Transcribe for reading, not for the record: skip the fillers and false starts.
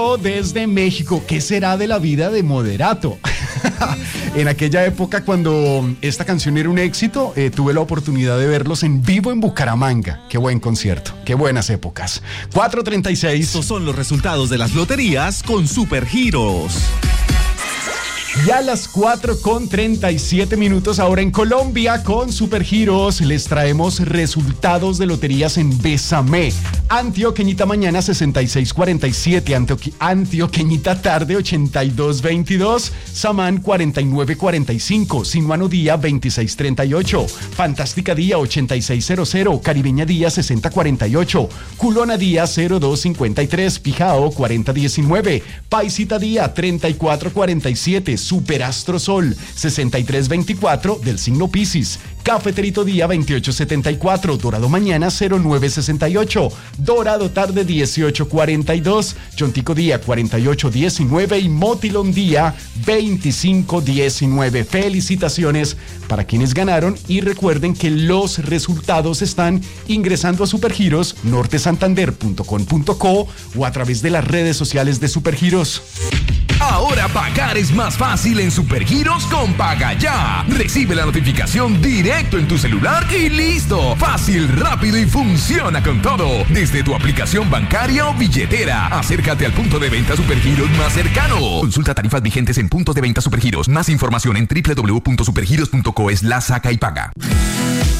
Desde México, ¿qué será de la vida de Moderato? En aquella época, cuando esta canción era un éxito, tuve la oportunidad de verlos en vivo en Bucaramanga. Qué buen concierto, qué buenas épocas. 4:36. Estos son los resultados de las loterías con Supergiros. Ya a las 4:37 ahora en Colombia con Supergiros les traemos resultados de loterías en Bésame. Antioqueñita mañana 6647, Antioqueñita tarde 8222, Samán 4945, Sinuano día 2638, Fantástica día 8600, Caribeña día 6048, Culona día 0253, Pijao 4019, Paisita día 3447, Superastro Sol 6324 del signo Piscis, Cafeterito día 2874, Dorado mañana 0968, Dorado tarde 1842, Chontico día 4819 y Motilón día 2519. Felicitaciones para quienes ganaron y recuerden que los resultados están ingresando a Supergiros, nortesantander.com.co o a través de las redes sociales de Supergiros. Ahora pagar es más fácil en Supergiros con Paga Ya. Recibe la notificación directo en tu celular y listo. Fácil, rápido y funciona con todo. Desde tu aplicación bancaria o billetera. Acércate al punto de venta Supergiros más cercano. Consulta tarifas vigentes en puntos de venta Supergiros. Más información en www.supergiros.co/saca y paga.